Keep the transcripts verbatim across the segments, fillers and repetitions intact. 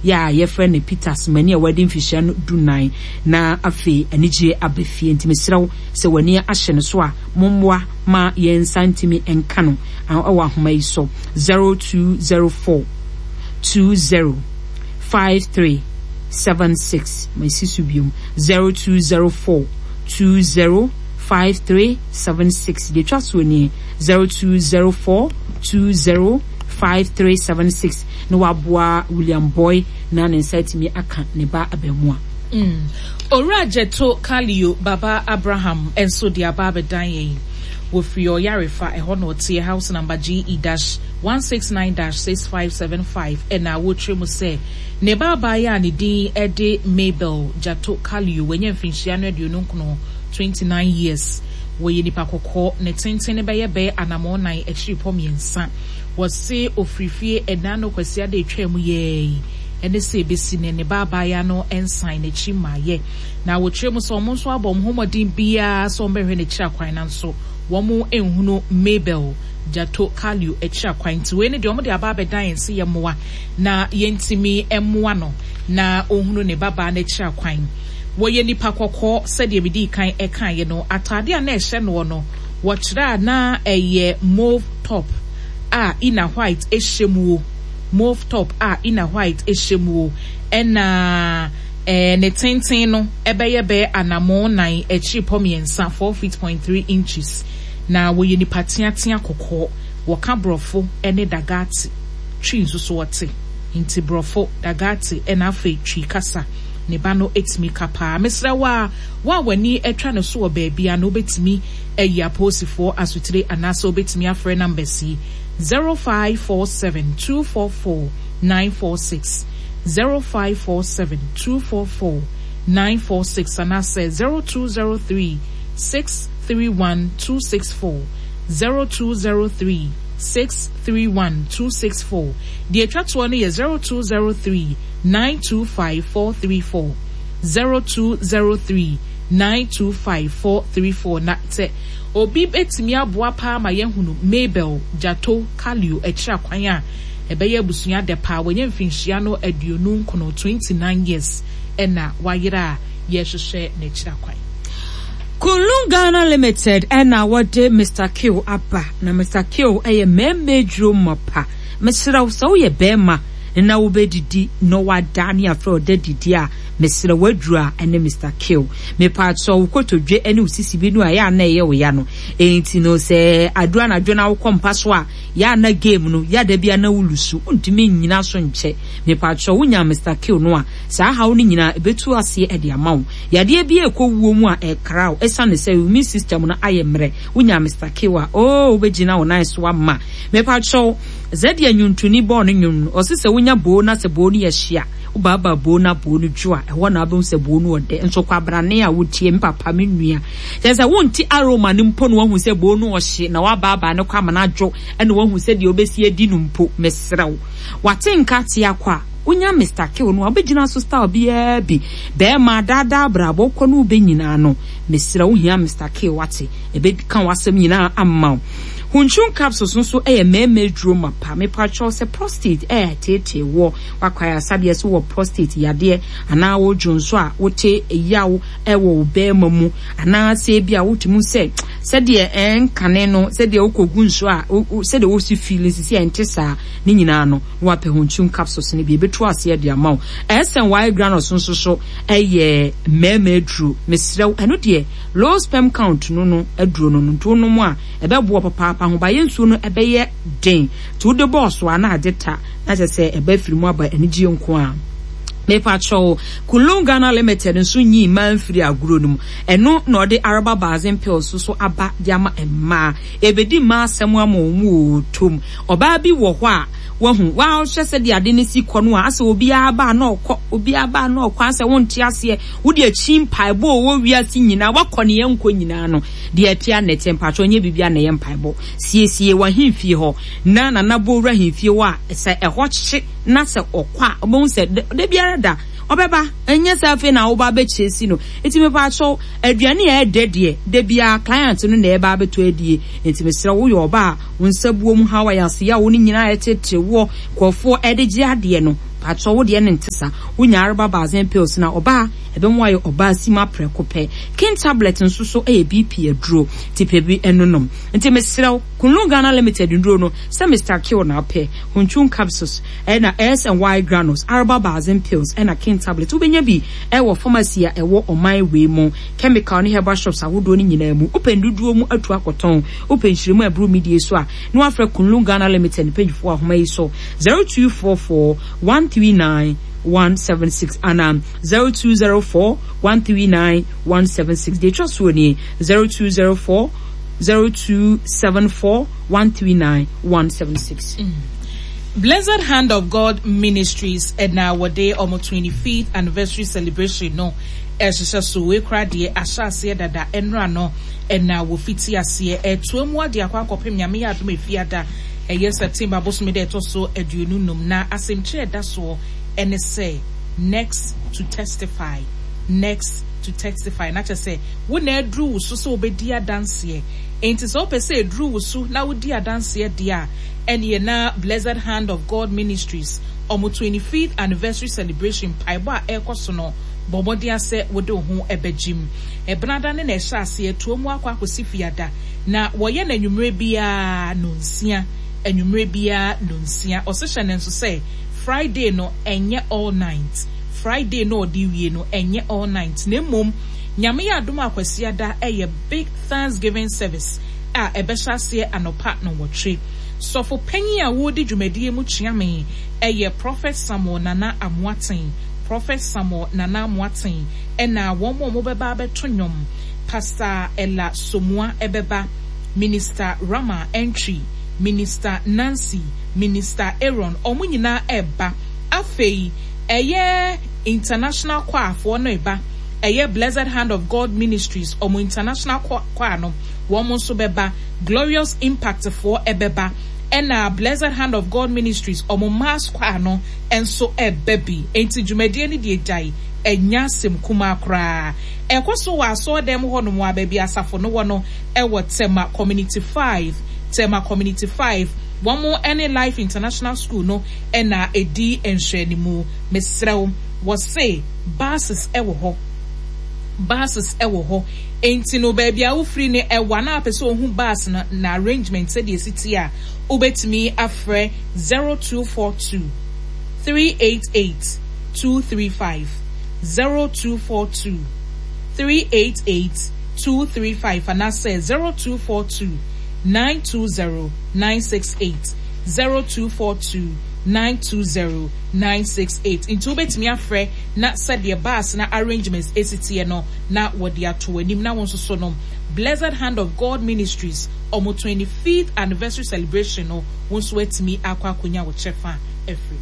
ya ye friend Peters mani a wedding fish no du nine na afi anigye abefie ntimi sraw se wani ahye ne so a momwa ma ye nsantimi enka no awa homa yi so zero two zero four two zero five three seven six my sisubium zero two zero four two zero five three seven six the trust woni zero two zero four two zero five three seven six no waboa William Boy na ne setimi aka ne ba abemua mm ora jeto Kalio Baba Abraham enso dia ba bedan yen wo free Yarefa e ho no tie house number G E one six nine six five seven five and na wo tremu say ne ba ba ya ne din e de Mabel Jato Kalio wenye mfinhia no aduonu nkono twenty-nine years wo ye nipa kokko ne tenten be ye be anamo nan e chiri pomiensa was say ofrifie enano kwasi ade twam ye ene se besi ne ne baba ya no ensign echi maye na wo twem so mo so abom homodin bia so mbehwe ne kira kwan nan so wo mo enhunu Mabel Jato Kalio echi kwan ti we ne de omo de aba bedan ense ye moa na yentimi emmoa no na ohunu ne baba na kira kwan wo ye nipa kokko se de bidi kan e kan ye no atade a na ehye no no wo kira na eye mauve top a ina white ehyemuo mauve top a ina white ehyemuo ena eh ne tenten no ebeye be anamo nine echi pomiensa four feet point three inches na wo ye ni patia tia kokko wo ka brofo ene dagati twi nsuso wote inti brofo dagati ena afa twi kasa ne ba no etimi kapa mesra wa wa wani etwa ne so baabia no betimi eyi aposifo asutire anaso betimi afre number C zero five four seven two four four nine four six zero five four seven two four four nine four six and I say zero two zero three six three one two six four zero two zero three six three one two six four. The attract one is zero two zero three nine two five four three four zero two zero three nine two five four three four. Na say obi betimi aboa pa ma yehunu Mabel Jato Kalio ekira kwan a ebeye busunya de pa wenye mfinhia no aduonu nkono twenty-nine years ena wayira ye hwehwe na ekira kwan Kulung Ghana Limited ena wode Mister Q aba na Mister Q eye memedro mapa mesira so ye bema na wo bedidi no wadani afro de didi a mesira wadura ene Mister Q me pa so wo kotodwe ene usisi bi no a ya na ye wo ya no enti no se adua na dwo na wo kompa so a ya na game no ya da bia na wulusu untimi nyina so nche me pa so wonya Mister Q no a sa hawo ni nyina ebetu ase e de amawo ya de bia ekowuo mu a e kraw esa ne se immune system no ayemre wonya Mister Q a oh obegina wo nice wa ma me pa so zedi anyuntuni bo no nyum osise wonya bo na se bo no ye hia ubaba bo na bo no djua e wona abem se bo no ode enso kwabrane a wotie mpapa menua yesa wonti aroma ne mpo no wahu se bo no ohye na wababa ne kwa mana dwo ene wahu se de obesi adi no mpo mesrew watenka te akwa unya Mister Q no obegina so star bia bi be ma dada brabo kɔ no benyina no mesrew hia Mister Q wate ebe kan wasem nyina amma Hunchun capsules nso eye memedro mapa me pacho se prostate eh tete wo wakwaya sabia so wo prostate yade ana wo dwonso a wote eyawo ewo obema mu ana se bia wotimu se se de en kane no se de okogu nso a se de wo si feelings si entesa ni nyina no wape hunchun capsules ne bi beto ase de amaw esen why granules nso so eye memedro mesrew eno de low sperm count no no aduro no no no mu a ebebo papa ahobaye nsuo no ebeye den to the boss wa na adeta na se ebe firimu aba enigye nko a me patrol Kulung Ghana Limited nso nyi man firi aguro no eno na ode araba bazin pills so aba diama emma ebedi ma asemu amomu tom oba bi wo ho a wahu wa hwe se de ade ne si kɔ no a ase obi aba na ɔkɔ obi aba na ɔkɔ ase wonte ase wodi achi mpaebo wo wiase nyina wakɔ ne yenko nyina no de atia ne temperature nye bibia na ye mpaebo siesie wa himfie hɔ na na na bo wura himfie wa se ɛhɔ kye na se ɔkɔ a obon se de biara da obeba enye safe na wo ba be chesi no etime pa cho aduane e dedede de bia client no na e ba beto adie etime sira wo yo ba wonsabuo mu hawa yase ya wo ni nyina etete wo kofo edegye ade no patro wo de ne ntesa wonya arba bazen pills na oba ebe mo aye oba sima preko pe kin tablet nso so e B P aduro tipe bi enonom nti mesrew Kunlun Ghana Limited nduro no se Mister Kill na pe hunchun capsules e na S and Y granules arba bazen pills e na kin tablet ubenya bi e wo pharmacy a e wo oman we mu chemical ne herbal shops awodo ni nyina mu openduduo mu atu akoton openhiremu abru media so a no afre Kunlun Ghana Limited page fo ahoma yi so zero two four four one three nine one seven six and um zero two zero four one three nine one seven six. They trust one zero two zero four zero two seven four one three nine one seven six. Mm. Blessed Hand of God Ministries and now what day almost twenty-fifth anniversary celebration no esha so we kra de asha se dada enra no and now wo fiti ase e tuamu ade akwa akopem nyame ya adom efiada e yes September boso me de to so aduonu num na asemche da so and say next to testify next to testify na che say wo na adru so so obedi adanse e enti so pe say adru so na wo di adanse dia and ye na Blessed Hand of God Ministries omo twenty-fifth anniversary celebration paibo a ekoso no bobodi ase wo de ho ebegim e brada ne na ehya ase atuomu akwa akosi fiada na wo ye na nwumre bia no nsia enwumre bia no nsia osehye ne nso say Friday no enye all night. Friday no di wie no enye all night. Ne mom nyame ya adom akwasi da eye big Thanksgiving service a ebesha se anopa no wotwe. So for penny a wodi dwumadie mu chiame eye Prophet Samuel Nana Amoaten. Prophet Samuel Nana Amoaten ena wo mo mo beba beto nnwom. Pastor Ella Somua ebeba, Minister Rama Entry, Minister Nancy, Minister Aaron omunyina eba afei eye international choir for no eba eye Blessed Hand of God Ministries omu international choir no wo mo so beba Glorious Impact for ebeba ena Blessed Hand of God Ministries omu mass choir no enso ebebi enti dwumadie ni die dai enya sem kuma kra ekoso wa so dem ho no mo ababi asafo no wo no ewo Tema Community five Tema Community five one more any Life International School no ena edi enhwanimu mesrew was say buses ewo ho buses ewo ho enti no baby a wo free ne ewa na apese ohun bus na, na arrangement said the city a ubetimi afre zero two four two three eight eight two three five zero two four two three eight eight two three five and I say zero two four two nine two zero nine six eight zero two four two nine two zero nine six eight into betimi afre na said the bus na arrangements A C T no na wodi ato anim na won so no Blessed Hand of God Ministries omo twenty-fifth anniversary celebration no won so etimi akwa konya wo chefa every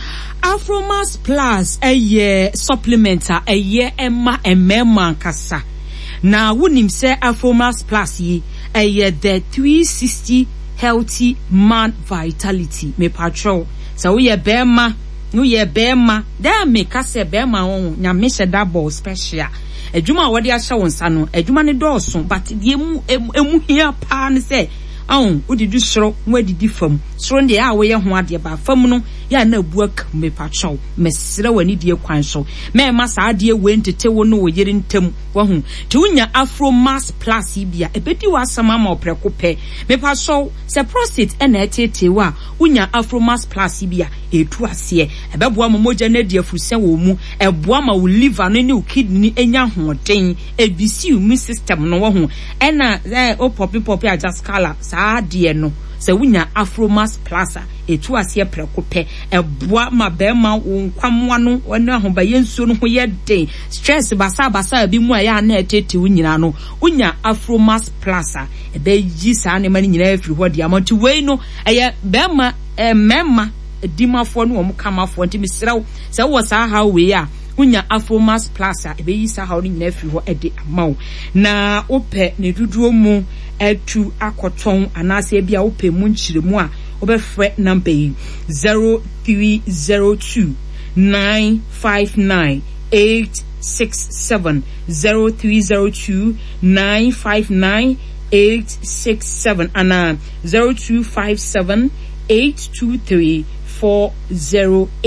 Afromas Plus eye supplementer eye emma emma kasa na wunim se Afromas Plus yi eye the three sixty healthy man vitality me patrol so we ye bema no ye bema there me kase bema won nyame she double special adwuma wode ahya won sa no adwuma ne dɔɔso but die mu emu hia pa ne se awon odidu soro wadidi fam soro de a wo ye ho ade ba fam no ya na buak me patrol mesre wani die kwan so me ma sa ade we ntete wo no wo yiri ntam wo hu ti unya Afromas Plus bia ebedi wasama ma opreko pe me patrol se prostate na etete wa unya Afromas Plus bia etu ase ebeboa mo moja na die afuruse wo mu eboa ma wo liver no ne wo kidney enya hoden ebisi immune system no wo hu ena eh o popi popi just color sa de no se wunya Afromas Plus etu ase preko pe eboa ma be ma nkwamwa no wona ahobaye nsuo no ho ye den stress basa basa bi mu aya na etete wunyina no unya Afromas Plus e be yi sa ne ma nyina afiri ho de amati wei no eye be ma emema dimafo no omu kamafo nti misraw se wo sa ha we a unya Afromas Plus e be yi sa ha no nyina afiri ho e de amaw na ope ne duduo mu etu akoton anase bia ope mu nchiremu a obefre number yi zero three zero two nine five nine eight six seven zero three zero two nine five nine eight six seven and uh, zero two five seven eight two three four zero eight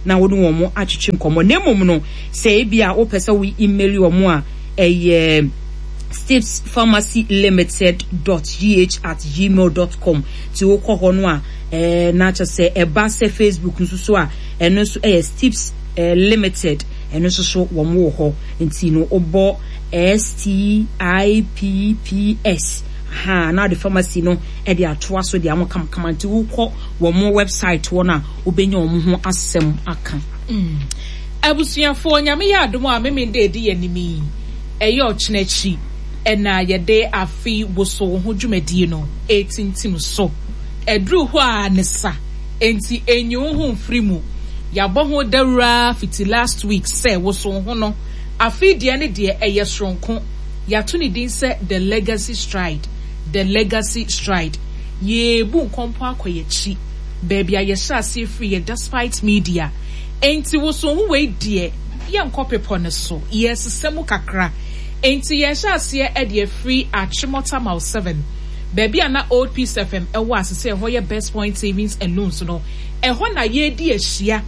na wo no wo mo atwetwe nkomo na emom no se bia wo pese we email wo mo a eh Stips Pharmacy Limited dot g h at gmail dot com ti wo kɔ hɔ no a eh na cha se e ba se Facebook nso so a eno so eh Stips eh, Limited eno so so wo mo hɔ nti no obo S T I P P S ha na the pharmacy no e de atoa so de am kam kam nti wo kɔ wo mo website wo na obenya wo ho asɛm aka mm abusuafo nyame ya adom a meme de edi yanimi eyo chenchi ena yede afi woso ho dwumadie no eighteen tim so edru ho a nesa enti enyu ho mfiri mu yabɔ ho dawura fiti last week say woso ho no afi de ne de eye sronko yato ne din say the legacy stride the legacy stride ye bu nkompo akoyechi baby aye shase free despite media enti woso ho we de ye nkopepo ne so yes semu kakra enti ye shase e de free Achimota Mile seven baby ana Old Peace F M e wa asese ho ye Best Point Savings and Loans no e ho na ye di ehia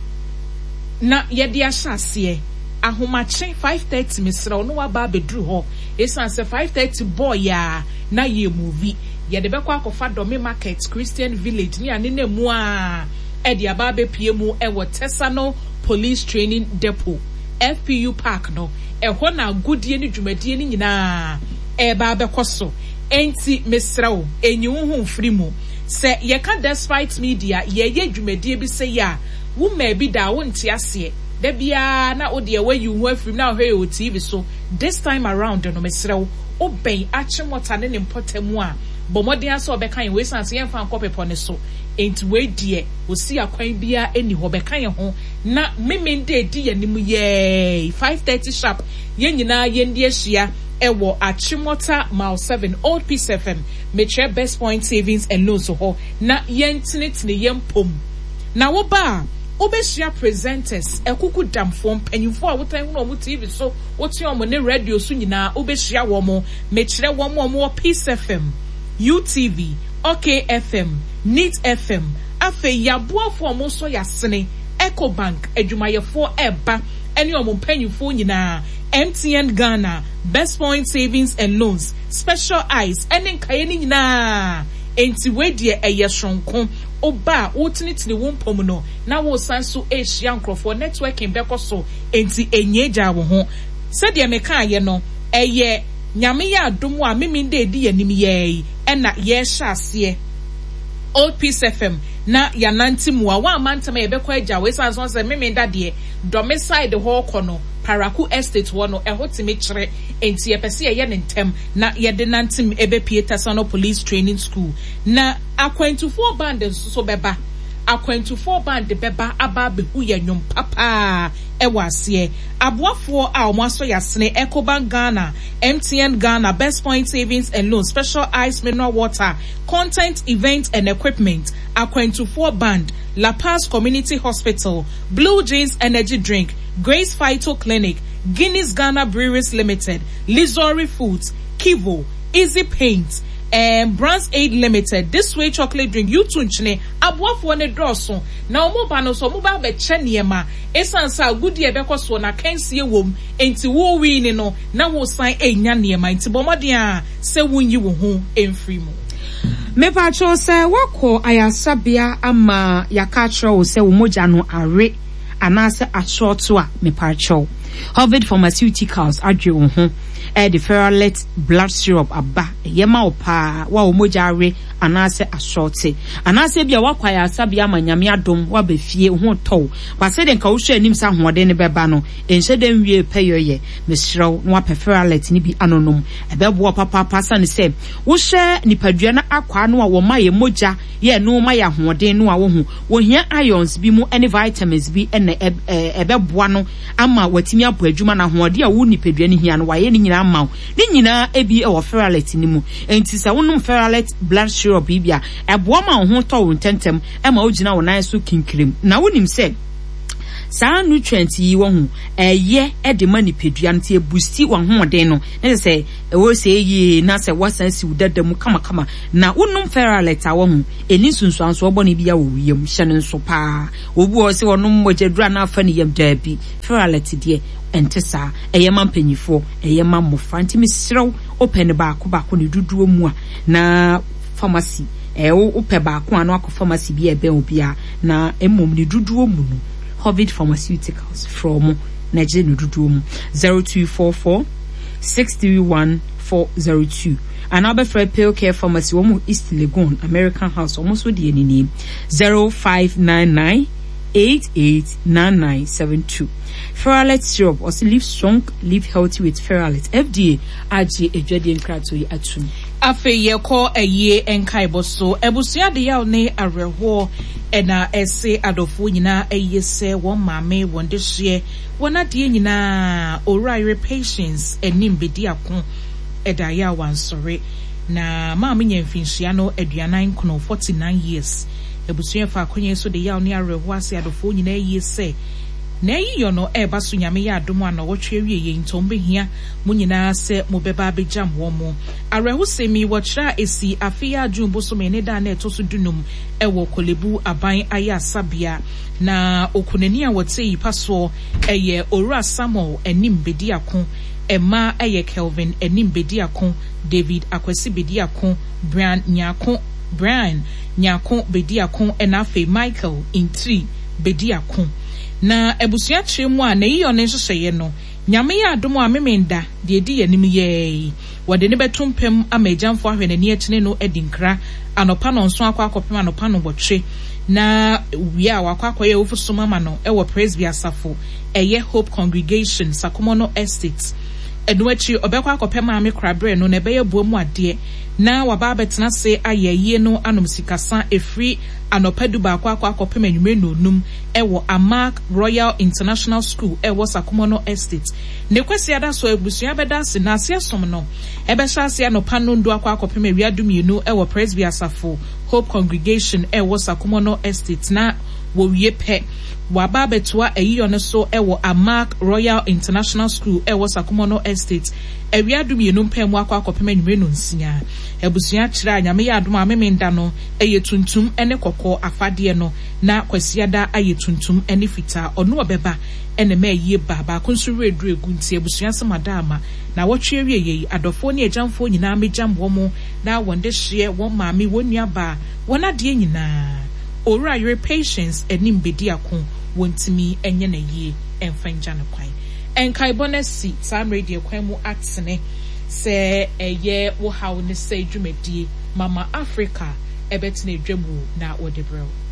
na ye di ashase ahomache five thirty misra no wa ba bedru ho esan se five thirty boy ya na ye movie ye de bekwa akofa Domi Market Christian Village ni ane na mu a e di aba be pie mu e wo Tesano Police Training Depot F P U Park no e ho na godie ni dwumadie ni nyina e ba be koso enti misra o enyi wo ho mfiri mu se ye ka despite media ye ye dwumadie bi se ya wo ma bi da wo nti ase da bia na wo de we you ho afrim na hwe o T V so this time around no mesrew oben Achimota ne ne mpotemu a bomoden aso obekan we sanse yen fa nkopepo ne so enti we die osi akwan bia eni ho bekan ho na memende di yanim ye five thirty sharp yen nyina yen die hia ewo Achimota Mile seven Old Peace F M metre Best Point Savings and Loans ho na yen tinetine yen pom na wo ba obeshia presenters ekuku damfo mpanyimfo a wotan no mo T V so woti omo ne radio so nyina obeshia wo mo mekire wo mo mo Peace F M U T V OK F M Neat F M afe yaboafo mo so yasene Ecobank adwumayefo eba ene omo mpanyimfo nyina M T N Ghana Best Point Savings and Loans Special Eyes ene nkaye ni nyina enti wedie eye shonko oba wotinitini wompom no na wo sanso ehia nkrofo networking bekoso enti enyeja wo ho se de meka aye no eye nyame ya adom a meminde edi yanim ye ena ye hyase Old Peace F M na yananti mu a wa mantama ye bekọ agya we sanso se memenda de domicile ho kono Paraku Estate wono ehotime kire enti epese ye ne ntem na ye de nantim ebe Peter Sano Police Training School na akwantufo band nso so beba akwantufo band beba aba behu ye nwom papa ewase aboafo a omaso yasene Ecobank Ghana M T N Ghana Best Point Savings and Loans Special Ice Mineral Water Content Event and Equipment akwantufo band La Paz Community Hospital Blue Jeans Energy Drink Grace Phyto Clinic, Guinness Ghana Breweries Limited, Lizori Foods, Kivo, Easy Paint, and Brands Aid Limited. This way chocolate drink you tunchne aboafo ne droso na omo ba no so mo ba be cheniema esansa gudi e bekoso na kansie wom enti wo wi ni no na wo san enya niema enti bomode a se wunyi wo ho emfiri mu me pa cho se wako ayasabia ama yakatra wo se wo moja no are anase ashoto a me pa cho Harvard Pharmaceuticals adwe wo ho e the Ferrolet blood syrup aba yema opa wa omojare anase ashote anase bia wakwaya asabia amanyame adom wa befie ho tow ba se de nka wo hwe anim sa hoode ne beba no enhye dem wie peyoye mesrew no wa Ferrolet ni bi anonom ebebo papa pasa ne se wo hwe nipadua na akwa no a wo maye moja ye no maye hoode no a wo hu wo hia ions bi mu ene vitamins bi ene ebeboa no ama watimi abo adwuma na hoode a wo nipadua ne hia no waye ni nyina ma ni nyina ebi e wo Ferrolet ni mu enti sa wonum Ferrolet blood syrup bibia eboa ma ho to wo ntentem e ma ogina wo nan so kinkrem na wonim se saa nutrient yi wo hu eye e de ma nipadua nte e boosti wo hoden no na se e wo se yi na se wasan si udada mu kama kama na wonum Ferrolite a wo hu eni sunsuanso obo ne bia wo wiem hye ne nso pa obu o se wonum mojedura na afa ne yam daabi Ferrolite de ente sa eye ma mpanyifo eye ma mmofra nti misrew open ba ko ba ko ne duduo mu a na pharmacy e wo pe ba ko anu akọ pharmacy bi ebe obia na emom ne duduo mu no Hovid Pharmaceuticals from Nigeria duduo mu zero two four four six three one four zero two and Abefre Pale Care Pharmacy wo East Legon American House almost with the name zero five nine nine eight eight nine nine seven two. Ferrolite syrup also live strong, live healthy with Ferrolite. F D A R G Ejwadi Nkrato yi atum. Afe ye ko eye enkaibo so ebusua de yaw ne areho ena ese adofo nyina eye se won maame won de hye won ade nyina orire patience enim bedi akon eda ya wansore na maame nyamfinhia no aduanan kono forty-nine years ebusua fa akonye so de yaw ne areho ase adofo nyina eye se na yi yo no e ba so nyame ya adom ana wotwe wie ye ntombe hia mu nyina se mo beba abejam wo mo areho semi wo kira esi afia adwumbo so me ne da na eto so dunum e wo kolebu aban aya sabia na okunani a wote yi paso eye Owura Samuel enim bedi akon ema eye Kelvin enim bedi akon David Akwesi bedi akon Brian Nyako Brian Nyako bedi akon enafe Michael Intri bedi akon na ebusua chemu a na yiyo ne hyehyeye no nyame ya adom a memenda de edi yanim ye wode ne betumpem amagyanfo ahwe n'ani akine no edinkra anopa no nso akwa akopem anopa no botwe na wi a wakwa akoye ofuso mama no e wo Presby Asafo eye Hope Congregation Sakomono Estate edwachi obekwa akopem ame krabre no na ebeye buomu ade na waba betena se ayeye no anom sikasa efri anopadu ba akwa akopem anwume no num ewo Amark Royal International School ewo Sakomono Estate ne kwesi ada so ebusua beda se na ase som no ebehya ase anopa no ndo akwa akopem awiadum yenu ewo Presby Asafo Hope Congregation ewo Sakomono Estate na wo wie pe waba betua eyiyo ne so ewo Amark Royal International School ewo Sakomono Estate awiadum yenu mpemu akwa akopem anwume no nsia ebusua kira nyame ya adom amemenda no eye tuntum ene kokko afade no na kwasiada aye tuntum ene fita ono obeba ene ma yie baba konsu redru egu nti ebusua semadama na wotwe wie yi adofo ne ejamfo nyina mejambo mo na wonde hye won maami wonua ba wona de nyina Owura your patience enim bedi akon wontimi enye na yie emfanja no kwan enkai bonesi sam radio kwan mu atsene se eye wo hawo ne se dwumedie Mama Africa ebetine dwamu na wode bro